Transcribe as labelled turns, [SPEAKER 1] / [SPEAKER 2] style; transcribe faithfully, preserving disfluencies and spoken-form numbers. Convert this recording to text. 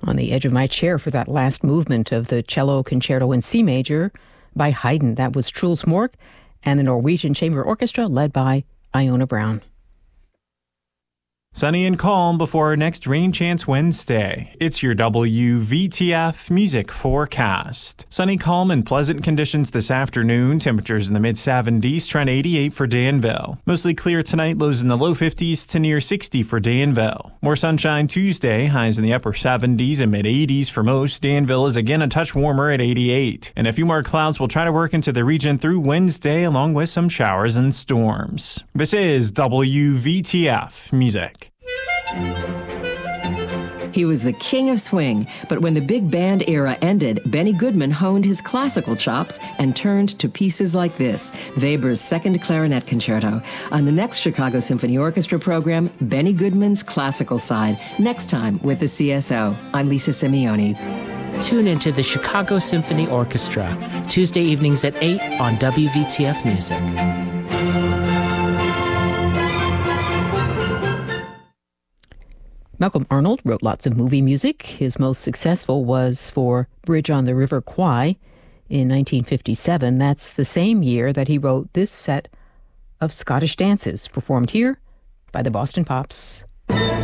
[SPEAKER 1] on the edge of my chair for that last movement of the cello concerto in C major by Haydn. That was Truls Mork and the Norwegian Chamber Orchestra led by Iona Brown.
[SPEAKER 2] Sunny and calm before our next rain chance Wednesday. It's your W V T F music forecast. Sunny, calm, and pleasant conditions this afternoon. Temperatures in the mid seventies, trend eighty-eight for Danville. Mostly clear tonight, lows in the low fifties to near sixty for Danville. More sunshine Tuesday, highs in the upper seventies and mid eighties for most. Danville is again a touch warmer at eighty-eight. And a few more clouds will try to work into the region through Wednesday, along with some showers and storms. This is W V T F music.
[SPEAKER 3] He was the king of swing, but when the big band era ended, Benny Goodman honed his classical chops and turned to pieces like this, Weber's Second Clarinet Concerto. On the next Chicago Symphony Orchestra program, Benny Goodman's classical side, next time with the C S O. I'm Lisa Simeone.
[SPEAKER 4] Tune into the Chicago Symphony Orchestra, Tuesday evenings at eight on W V T F Music.
[SPEAKER 1] Malcolm Arnold wrote lots of movie music. His most successful was for Bridge on the River Kwai in nineteen fifty-seven. That's the same year that he wrote this set of Scottish dances, performed here by the Boston Pops.